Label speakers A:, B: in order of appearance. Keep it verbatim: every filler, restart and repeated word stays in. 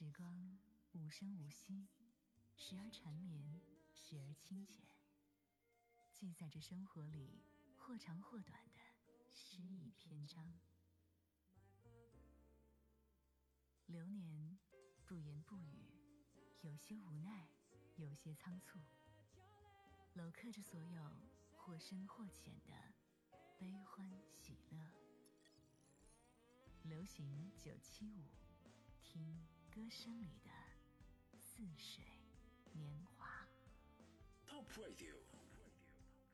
A: 时光无声无息，时而缠绵，时而清浅，记载着生活里或长或短的诗意篇章。流年不言不语，有些无奈，有些仓促，镂刻着所有或深或浅的悲欢喜乐。流行九七五，听歌声里的似水年华。
B: Top Radio